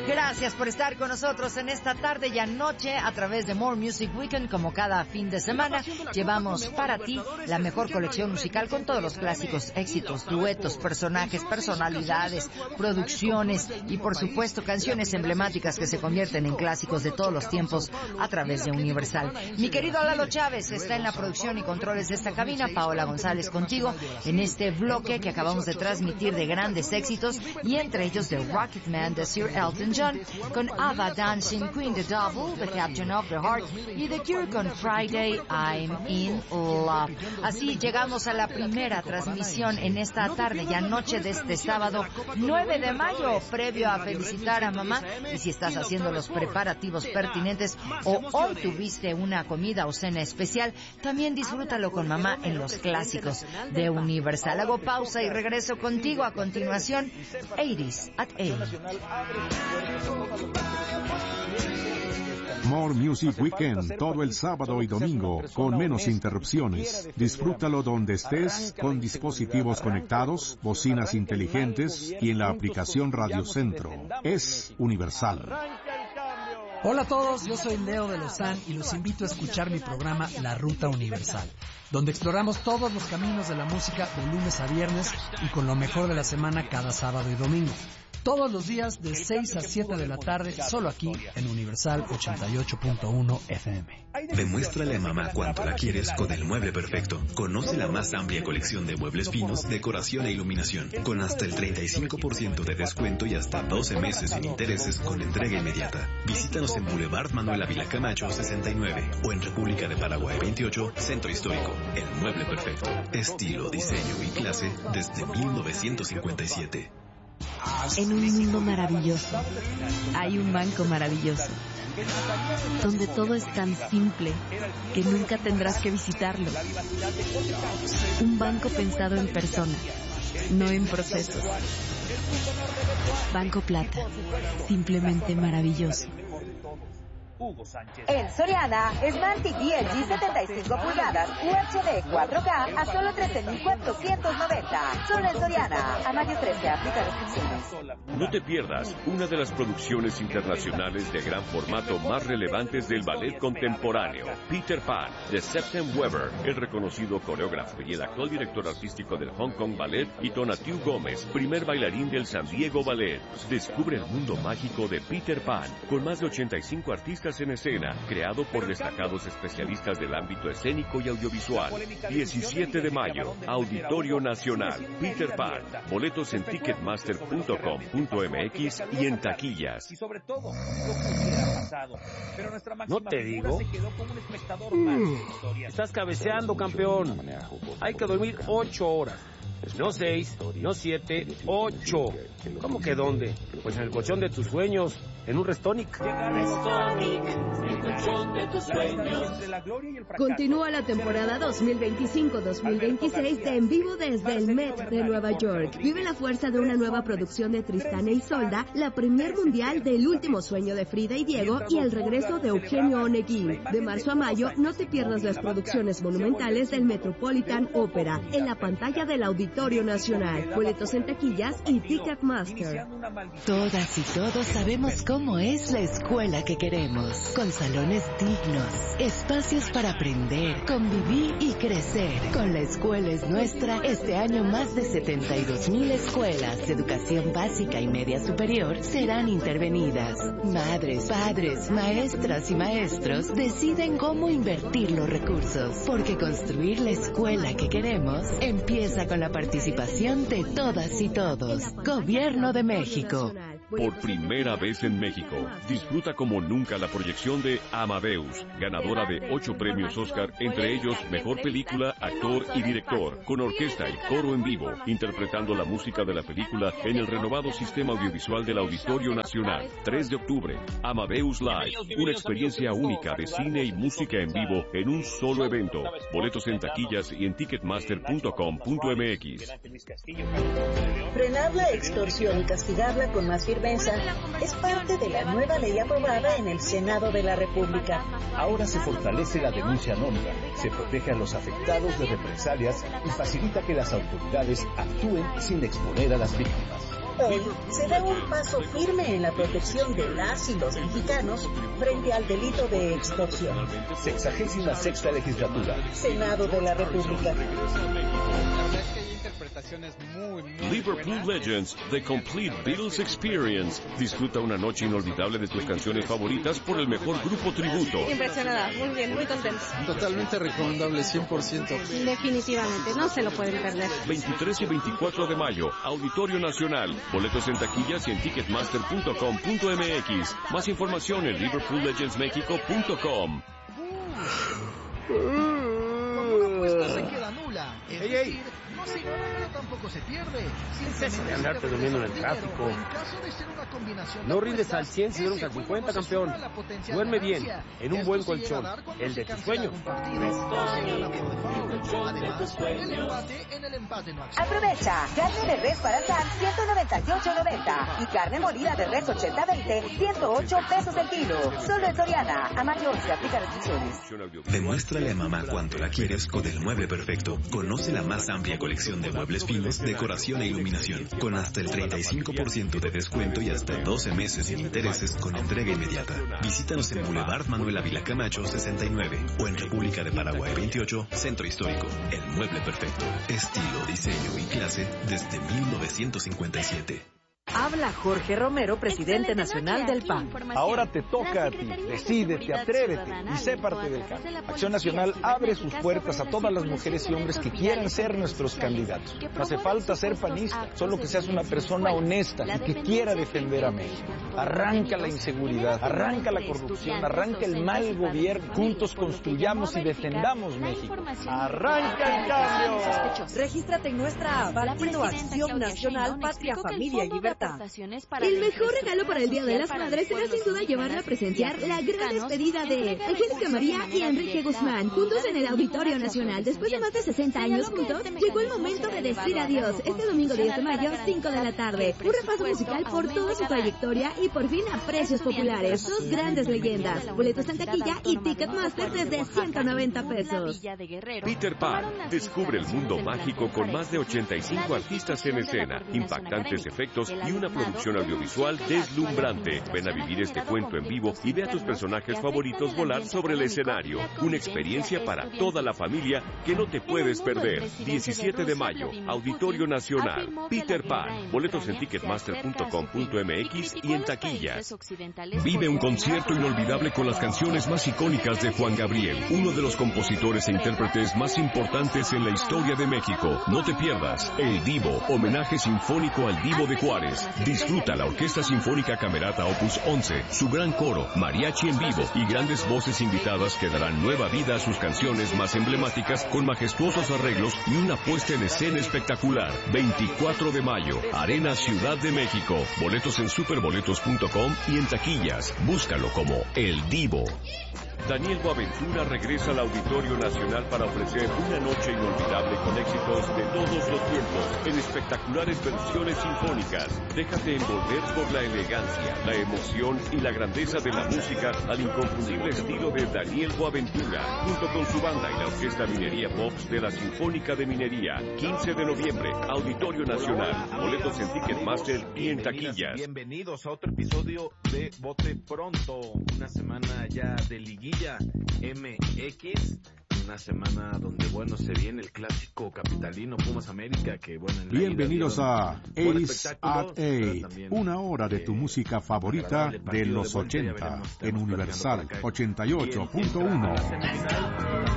Gracias por estar con nosotros en esta tarde y anoche a través de More Music Weekend. Como cada fin de semana, llevamos para ti la mejor colección musical con todos los clásicos, éxitos, duetos, personajes, personalidades, producciones y por supuesto canciones emblemáticas que se convierten en clásicos de todos los tiempos a través de Universal. Mi querido Lalo Chávez está en la producción y controles de esta cabina. Paola González contigo en este bloque que acabamos de transmitir de grandes éxitos y entre ellos The Rocketman de Sir Elton John, con ABBA Dancing Queen, The Double, The Captain of the Heart y The Cure con Friday I'm in Love. Así llegamos a la primera transmisión en esta tarde y anoche de este sábado 9 de mayo, previo a felicitar a mamá. Y si estás haciendo los preparativos pertinentes o hoy tuviste una comida o cena especial, también disfrútalo con mamá en los clásicos de Universal. Hago pausa y regreso contigo a continuación. 80s at 8. More Music Weekend, todo el sábado y domingo, con menos interrupciones. Disfrútalo donde estés, con dispositivos conectados, bocinas inteligentes y en la aplicación Radio Centro. Es Universal. Hola a todos, yo soy Leo de Lozán y los invito a escuchar mi programa La Ruta Universal, donde exploramos todos los caminos de la música de lunes a viernes y con lo mejor de la semana cada sábado y domingo. Todos los días de 6 a 7 de la tarde, solo aquí en Universal 88.1 FM. Demuéstrale a mamá cuánto la quieres con el mueble perfecto. Conoce la más amplia colección de muebles finos, decoración e iluminación, con hasta el 35% de descuento y hasta 12 meses sin intereses con entrega inmediata. Visítanos en Boulevard Manuel Ávila Camacho 69 o en República de Paraguay 28, Centro Histórico. El mueble perfecto. Estilo, diseño y clase desde 1957. En un mundo maravilloso, hay un banco maravilloso, donde todo es tan simple que nunca tendrás que visitarlo. Un banco pensado en personas, no en procesos. Banco Plata, simplemente maravilloso. En Soriana, Smart TV LG 75 pulgadas UHD 4K a solo 13,490. Solo en Soriana. A mayo 13 aplica restricciones. No te pierdas una de las producciones internacionales de gran formato más relevantes del ballet contemporáneo, Peter Pan, de Septem Weber, el reconocido coreógrafo y el actual director artístico del Hong Kong Ballet, y Tonatiuh Gómez, primer bailarín del San Diego Ballet. Descubre el mundo mágico de Peter Pan, con más de 85 artistas en escena, creado por destacados especialistas del ámbito escénico y audiovisual. 17 de mayo, Auditorio Nacional, Peter Pan. Boletos en ticketmaster.com.mx y en taquillas. ¿No te digo? Estás cabeceando, campeón. Hay que dormir 8 horas. No 6, no 7, 8. ¿Cómo que dónde? Pues en el colchón de tus sueños, en un Restonic. Restonic, el colchón de tus sueños. Continúa la temporada 2025-2026 de En Vivo desde el Met de Nueva York. Vive la fuerza de una nueva producción de Tristán e Isolda, la premier mundial del Último Sueño de Frida y Diego y el regreso de Eugenio Onegui. De marzo a mayo, no te pierdas las producciones monumentales del Metropolitan Opera en la pantalla del Auditorio Nacional. Boletos en taquillas y Ticketmaster. Todas y todos sabemos cómo es la escuela que queremos, con salones dignos, espacios para aprender, convivir y crecer. Con La Escuela es Nuestra, este año más de 72,000 escuelas de educación básica y media superior serán intervenidas. Madres, padres, maestras y maestros deciden cómo invertir los recursos, porque construir la escuela que queremos empieza con la participación de todas y todos. Gobierno de México. Por primera vez en México, disfruta como nunca la proyección de Amadeus, ganadora de 8 premios Oscar, entre ellos Mejor Película, Actor y Director, con orquesta y coro en vivo, interpretando la música de la película en el renovado sistema audiovisual del Auditorio Nacional. 3 de octubre, Amadeus Live, una experiencia única de cine y música en vivo en un solo evento. Boletos en taquillas y en ticketmaster.com.mx. Frenar la extorsión y castigarla con más firmeza es parte de la nueva ley aprobada en el Senado de la República. Ahora se fortalece la denuncia anónima, se protege a los afectados de represalias y facilita que las autoridades actúen sin exponer a las víctimas. Hoy se da un paso firme en la protección de las y los mexicanos frente al delito de extorsión. 66ª legislatura. Senado de la República. Liverpool Legends, The Complete Beatles Experience. Disfruta una noche inolvidable de tus canciones favoritas por el mejor grupo tributo. Impresionada, muy bien, muy contentos. Totalmente recomendable, 100%. Definitivamente, no se lo pueden perder. 23 y 24 de mayo, Auditorio Nacional. Boletos en taquillas y en ticketmaster.com.mx. Más información en liverpoollegendsmexico.com. Se queda nula. Es decir, no se gana, pero tampoco se pierde. ¿Qué es eso de andarte durmiendo en el tráfico? No rindes al 100 si duermes al 50, campeón. Duerme bien, en un buen colchón, el de tus sueños. Aprovecha, carne de res para San, 198.90 y carne molida de res 80-20, 108 pesos el kilo. Solo en Soriana. A mayor se aplica restricciones. Demuéstrale a mamá cuánto la quieres con el mueble perfecto. Conoce la más amplia colección de muebles finos, decoración e iluminación, con hasta el 35% de descuento y hasta 12 meses sin intereses con entrega inmediata. Visítanos en Boulevard Manuel Ávila Camacho 69 o en República de Paraguay 28, Centro Histórico. El mueble perfecto. Estilo, diseño y clase desde 1957. Habla Jorge Romero, presidente nacional del PAN. Ahora te toca a ti. Decídete, atrévete y sé parte del cambio. Acción Nacional abre sus puertas a todas las mujeres y hombres que quieran ser nuestros candidatos. No hace falta ser panista, solo que seas una persona honesta y que quiera defender a México. Arranca la inseguridad, arranca la corrupción, arranca el mal gobierno. Juntos construyamos y defendamos México. ¡Arranca el cambio! Regístrate en nuestra app Partido Acción Nacional, Patria, Familia y Libertad. El mejor regalo para el Día de las Madres será sin duda llevarla a presenciar la gran despedida de Angélica María y Enrique Guzmán, juntos en el Auditorio Nacional. Después de más de 60 años juntos, llegó el momento de decir adiós. Este domingo 10 de mayo, 5 de la tarde. Un repaso musical por toda su trayectoria y por fin a precios populares. Dos grandes leyendas. Boletos en taquilla y Ticketmaster desde 190 pesos. Peter Pan. Descubre el mundo mágico con más de 85 artistas en escena, impactantes efectos y una producción audiovisual deslumbrante. Ven a vivir este cuento en vivo y ve a tus personajes favoritos volar sobre el escenario. Una experiencia para toda la familia que no te puedes perder. 17 de mayo, Auditorio Nacional. Peter Pan. Boletos en ticketmaster.com.mx y en taquillas. Vive un concierto inolvidable con las canciones más icónicas de Juan Gabriel, uno de los compositores e intérpretes más importantes en la historia de México. No te pierdas El Divo, homenaje sinfónico al Divo de Juárez. Disfruta la Orquesta Sinfónica Camerata Opus 11, su gran coro, mariachi en vivo y grandes voces invitadas que darán nueva vida a sus canciones más emblemáticas con majestuosos arreglos y una puesta en escena espectacular. 24 de mayo, Arena Ciudad de México. Boletos en superboletos.com y en taquillas. Búscalo como El Divo. Daniel Boaventura regresa al Auditorio Nacional para ofrecer una noche inolvidable con éxitos de todos los tiempos, en espectaculares versiones sinfónicas. Déjate envolver por la elegancia, la emoción y la grandeza de la música al inconfundible estilo de Daniel Boaventura, junto con su banda y la Orquesta Minería Pops de la Sinfónica de Minería. 15 de noviembre, Auditorio Nacional. Boletos en Ticketmaster y en taquillas. Bienvenidos a otro episodio de Bote Pronto, una semana ya de liguilla MX, una semana donde, bueno, se viene el clásico capitalino Pumas América, que, bueno, en la bienvenidos a Ace at 8, una hora de tu música favorita de los 80 en Universal 88.1.